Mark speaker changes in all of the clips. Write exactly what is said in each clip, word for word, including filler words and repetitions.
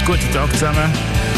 Speaker 1: Guten Tag zusammen.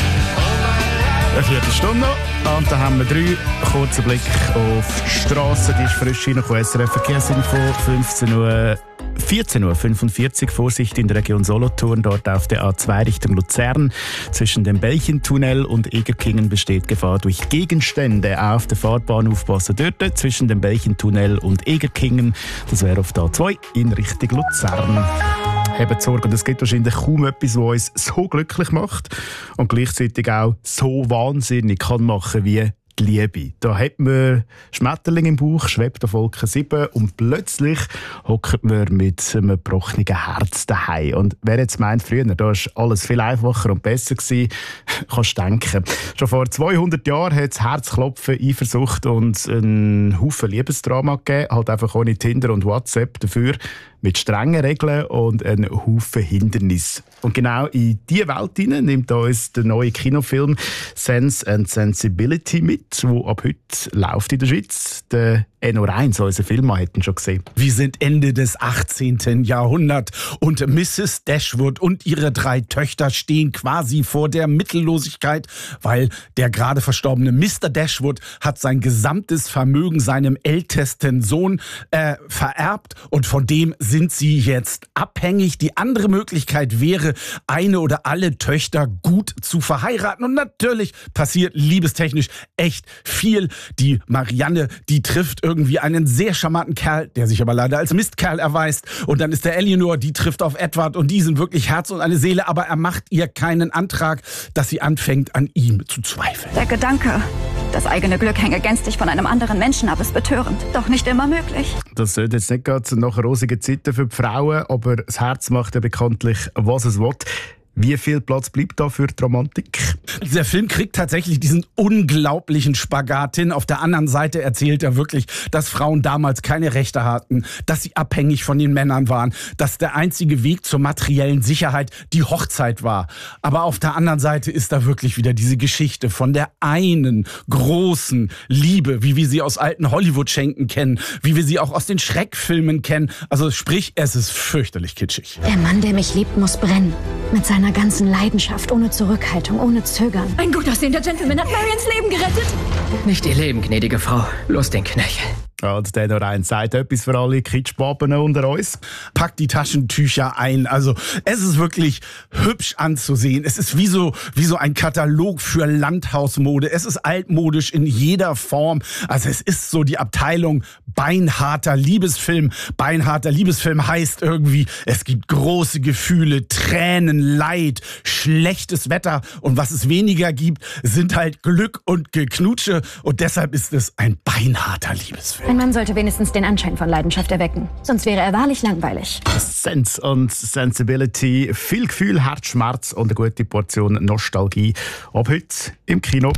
Speaker 1: Eine Viertelstunde noch. Und da haben wir drei. Kurzer Blick auf die Straße. Die ist frisch reingekommen. S R F Verkehrsinfo, fünfzehn Uhr, vierzehn Uhr fünfundvierzig. Vorsicht in der Region Solothurn. Dort auf der A zwei Richtung Luzern. Zwischen dem Belchentunnel und Egerkingen besteht Gefahr durch Gegenstände. Auf der Fahrbahn aufpassen dort. Zwischen dem Belchentunnel und Egerkingen. Das wäre auf der A zwei in Richtung Luzern. Habt Sorge, und es gibt wahrscheinlich kaum etwas, was uns so glücklich macht und gleichzeitig auch so wahnsinnig kann machen wie die Liebe. Da hat man Schmetterling im Bauch, schwebt auf Wolke sieben und plötzlich hockt man mit einem gebrochenen Herz daheim. Und wer jetzt meint, früher da war alles viel einfacher und besser gewesen, kannst du denken. Schon vor zweihundert Jahren hat es Herzklopfen, Eifersucht und einen Haufen Liebesdrama gegeben, halt einfach ohne Tinder und WhatsApp, dafür mit strengen Regeln und einem Haufen Hindernis. Und genau in diese Welt hinein nimmt uns der neue Kinofilm Sense and Sensibility mit, der ab heute läuft in der Schweiz. Der Enno Reins, unser Filmmann, hat ihn schon gesehen.
Speaker 2: Wir sind Ende des achtzehnten Jahrhunderts und Misses Dashwood und ihre drei Töchter stehen quasi vor der Mittellosigkeit, weil der gerade verstorbene Mister Dashwood hat sein gesamtes Vermögen seinem ältesten Sohn äh, vererbt und von dem sind sie jetzt abhängig. Die andere Möglichkeit wäre, eine oder alle Töchter gut zu verheiraten. Und natürlich passiert liebestechnisch echt viel. Die Marianne, die trifft irgendwie einen sehr charmanten Kerl, der sich aber leider als Mistkerl erweist. Und dann ist der Eleanor, die trifft auf Edward und die sind wirklich Herz und eine Seele. Aber er macht ihr keinen Antrag, dass sie anfängt, an ihm zu zweifeln.
Speaker 3: Der Gedanke, das eigene Glück hänge gänzlich von einem anderen Menschen ab, ist betörend. Doch nicht immer möglich.
Speaker 1: Das sollte jetzt nicht gerade nach rosigen Zeiten für die Frauen, aber das Herz macht ja bekanntlich, was es will. Wie viel Platz bleibt da für die Romantik?
Speaker 2: Der Film kriegt tatsächlich diesen unglaublichen Spagat hin. Auf der anderen Seite erzählt er wirklich, dass Frauen damals keine Rechte hatten, dass sie abhängig von den Männern waren, dass der einzige Weg zur materiellen Sicherheit die Hochzeit war. Aber auf der anderen Seite ist da wirklich wieder diese Geschichte von der einen großen Liebe, wie wir sie aus alten Hollywood-Schenken kennen, wie wir sie auch aus den Schreckfilmen kennen. Also sprich, es ist fürchterlich kitschig.
Speaker 4: Der Mann, der mich liebt, muss brennen. Mit seiner ganzen Leidenschaft, ohne Zurückhaltung, ohne Zögern.
Speaker 5: Ein gut aussehender Gentleman hat Marians Leben gerettet.
Speaker 6: Nicht ihr Leben, gnädige Frau. Los den Knöchel.
Speaker 1: Ja, und der noch eins sagt etwas für alle Kitschbaben unter uns.
Speaker 2: Packt die Taschentücher ein. Also es ist wirklich hübsch anzusehen. Es ist wie so, wie so ein Katalog für Landhausmode. Es ist altmodisch in jeder Form. Also es ist so die Abteilung beinharter Liebesfilm. Beinharter Liebesfilm heißt irgendwie, es gibt große Gefühle, Tränen, Leid, schlechtes Wetter. Und was es weniger gibt, sind halt Glück und Geknutsche. Und deshalb ist es ein beinharter Liebesfilm.
Speaker 4: Ein Mann sollte wenigstens den Anschein von Leidenschaft erwecken. Sonst wäre er wahrlich langweilig.
Speaker 1: Sense und Sensibility, viel Gefühl, Herzschmerz und eine gute Portion Nostalgie. Ab heute im Kino.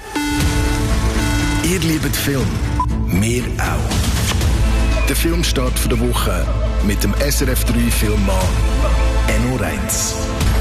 Speaker 7: Ihr liebt Film, wir auch. Der Filmstart der Woche mit dem S R F drei Filmmann Enno Reins.